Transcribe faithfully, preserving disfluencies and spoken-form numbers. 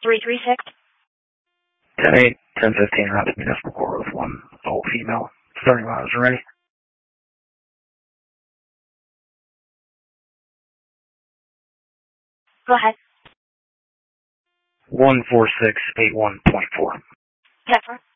three three six. ten eight, ten fifteen, Rapid Municipal Court with one all female. Starting miles are ready. Go ahead. one four six eight one point four. Pepper.